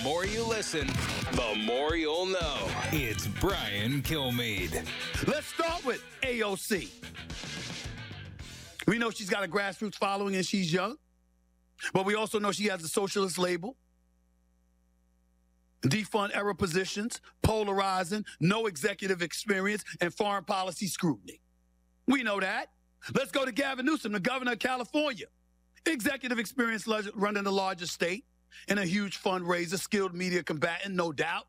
more you listen, the more you'll know. It's Brian Kilmeade. Let's start with AOC. We know she's got a grassroots following and she's young, but we also know she has a socialist label. Defund era positions, polarizing, no executive experience, and foreign policy scrutiny. We know that. Let's go to Gavin Newsom, the governor of California. Executive experience running the largest state and a huge fundraiser, skilled media combatant, no doubt.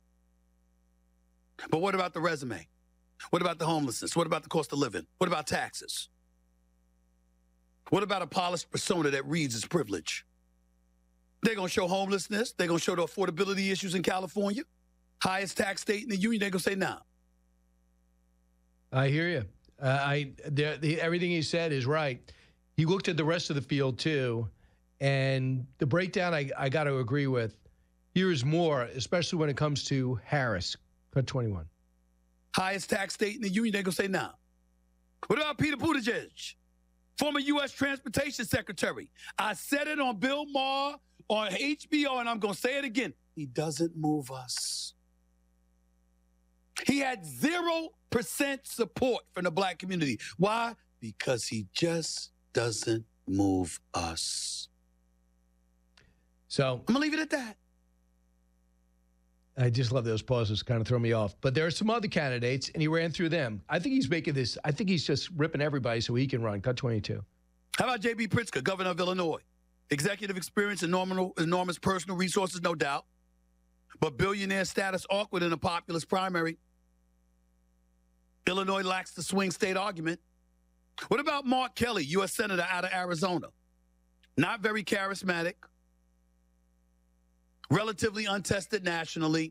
But what about the resume? What about the homelessness? What about the cost of living? What about taxes? What about a polished persona that reads as privilege? They're going to show homelessness. They're going to show the affordability issues in California. Highest tax state in the union. They're going to say, nah. I hear you. Everything he said is right. He looked at the rest of the field, too. And the breakdown I got to agree with. Here's more, especially when it comes to Harris, cut 21. Highest tax state in the union. They're going to say, nah. What about Peter Buttigieg, former U.S. Transportation Secretary? I said it on Bill Maher, on HBO, and I'm going to say it again. He doesn't move us. He had 0% support from the black community. Why? Because he just doesn't move us. So I'm going to leave it at that. I just love those pauses, kind of throw me off. But there are some other candidates, and he ran through them. I think he's making this, I think he's just ripping everybody so he can run. Cut 22. How about J.B. Pritzker, governor of Illinois? Executive experience and enormous personal resources, no doubt. But billionaire status awkward in a populist primary. Illinois lacks the swing state argument. What about Mark Kelly, U.S. Senator out of Arizona? Not very charismatic. Relatively untested nationally.